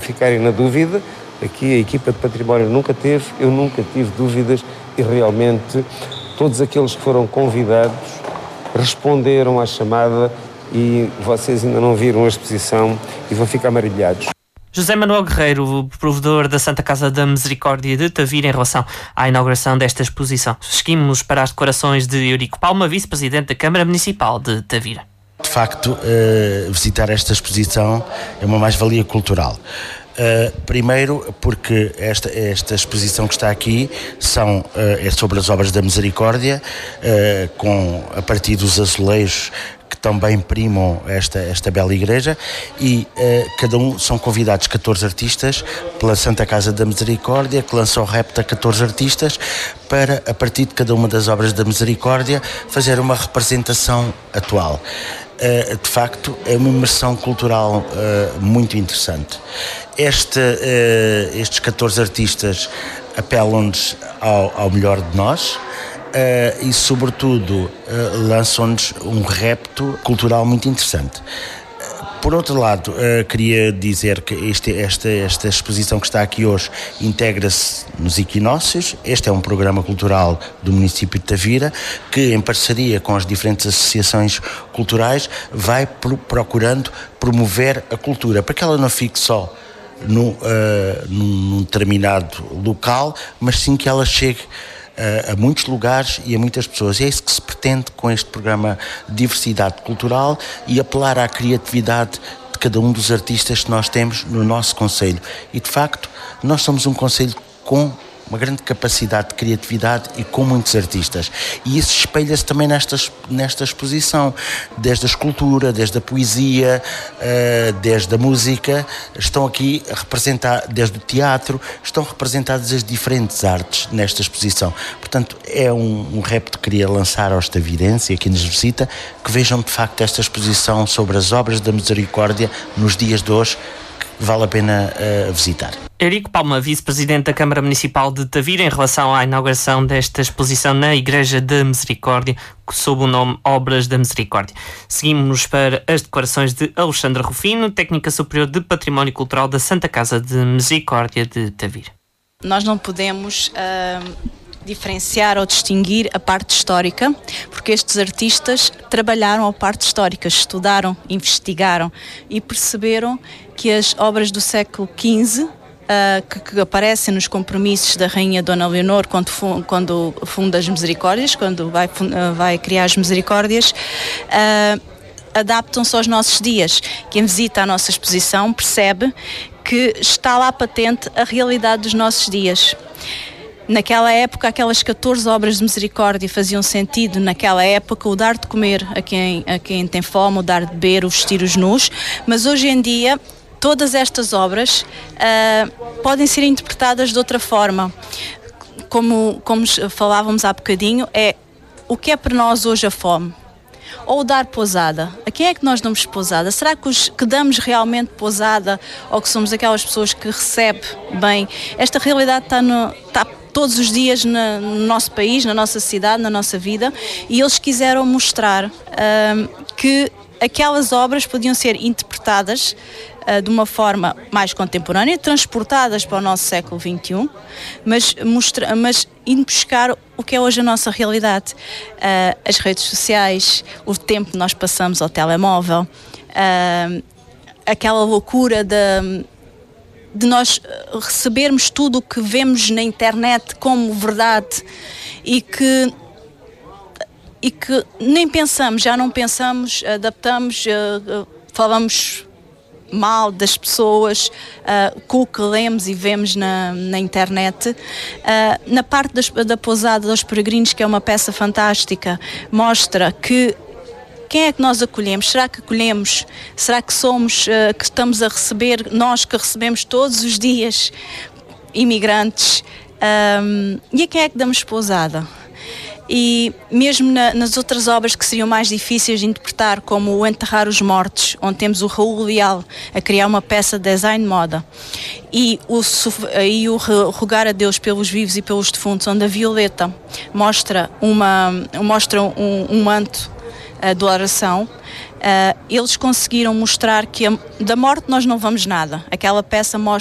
ficarem na dúvida, aqui a equipa de património nunca teve, eu nunca tive dúvidas e realmente todos aqueles que foram convidados responderam à chamada e vocês ainda não viram a exposição e vão ficar maravilhados. José Manuel Guerreiro, provedor da Santa Casa da Misericórdia de Tavira, em relação à inauguração desta exposição. Seguimos para as declarações de Eurico Palma, vice-presidente da Câmara Municipal de Tavira. De facto, visitar esta exposição é uma mais-valia cultural. Primeiro, porque esta exposição que está aqui é sobre as obras da Misericórdia, a partir dos azulejos que também primam esta bela igreja, e são convidados 14 artistas pela Santa Casa da Misericórdia, que lançam o repto a 14 artistas para, a partir de cada uma das obras da Misericórdia, fazer uma representação atual. De facto, é uma imersão cultural muito interessante. Estes 14 artistas apelam-nos ao melhor de nós, e, sobretudo, lançam-nos um repto cultural muito interessante. Por outro lado, queria dizer que esta exposição que está aqui hoje integra-se nos equinócios. Este é um programa cultural do município de Tavira que, em parceria com as diferentes associações culturais, vai procurando promover a cultura, para que ela não fique só num determinado local, mas sim que ela chegue a muitos lugares e a muitas pessoas. E é isso que se pretende com este programa de diversidade cultural e apelar à criatividade de cada um dos artistas que nós temos no nosso concelho. E, de facto, nós somos um concelho com uma grande capacidade de criatividade e com muitos artistas. E isso espelha-se também nesta exposição, desde a escultura, desde a poesia, desde a música, estão aqui a representar, desde o teatro, estão representadas as diferentes artes nesta exposição. Portanto, é um repto que queria lançar aos tavirenses e a quem nos visita, que vejam de facto esta exposição sobre as obras da Misericórdia nos dias de hoje, que vale a pena visitar. Eurico Palma, vice-presidente da Câmara Municipal de Tavira, em relação à inauguração desta exposição na Igreja da Misericórdia, sob o nome Obras da Misericórdia. Seguimos para as declarações de Alexandra Rufino, técnica superior de Património Cultural da Santa Casa de Misericórdia de Tavira. Nós não podemos diferenciar ou distinguir a parte histórica, porque estes artistas trabalharam a parte histórica, estudaram, investigaram e perceberam que as obras do século XV, que aparecem nos compromissos da Rainha Dona Leonor quando funda as Misericórdias, quando vai criar as Misericórdias, adaptam-se aos nossos dias. Quem visita a nossa exposição percebe que está lá patente a realidade dos nossos dias. Naquela época, aquelas 14 obras de misericórdia faziam sentido. Naquela época, o dar de comer a quem tem fome, o dar de beber, o vestir os nus. Mas hoje em dia, todas estas obras podem ser interpretadas de outra forma. Como falávamos há bocadinho, o que é para nós hoje a fome? Ou dar pousada? A quem é que nós damos pousada? Será que damos realmente pousada, ou que somos aquelas pessoas que recebem bem? Esta realidade está todos os dias no nosso país, na nossa cidade, na nossa vida, e eles quiseram mostrar que aquelas obras podiam ser interpretadas de uma forma mais contemporânea, transportadas para o nosso século XXI, mas indo buscar o que é hoje a nossa realidade. As redes sociais, o tempo que nós passamos ao telemóvel, aquela loucura de nós recebermos tudo o que vemos na internet como verdade e que já não pensamos, adaptamos, falamos mal das pessoas com o que lemos e vemos na internet. Na parte da pousada dos peregrinos, que é uma peça fantástica, mostra que quem é que nós acolhemos? Será que acolhemos? Será que somos, que estamos a receber, nós que recebemos todos os dias imigrantes? E a quem é que damos pousada? E mesmo nas outras obras que seriam mais difíceis de interpretar, como o Enterrar os Mortos, onde temos o Raul Leal a criar uma peça de design de moda, e o Rogar a Deus pelos Vivos e pelos Defuntos, onde a Violeta mostra um manto de oração, eles conseguiram mostrar que da morte nós não vamos nada. Aquela peça mostra